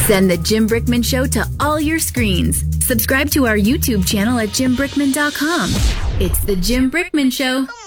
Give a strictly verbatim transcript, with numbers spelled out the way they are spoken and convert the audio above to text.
Send The Jim Brickman Show to all your screens. Subscribe to our YouTube channel at jim brickman dot com. It's The Jim Brickman Show.